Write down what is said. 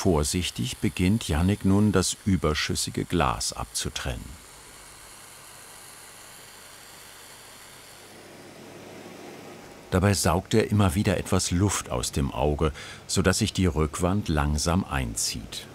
Vorsichtig beginnt Jannik nun, das überschüssige Glas abzutrennen. Dabei saugt er immer wieder etwas Luft aus dem Auge, sodass sich die Rückwand langsam einzieht.